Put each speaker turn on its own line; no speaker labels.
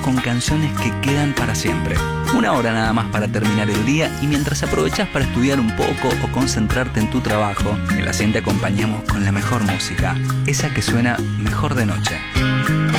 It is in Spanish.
con canciones que quedan para siempre. Una hora nada más para terminar el día y mientras aprovechás para estudiar un poco o concentrarte en tu trabajo, en la 100 te acompañamos con la mejor música, esa que suena mejor de noche.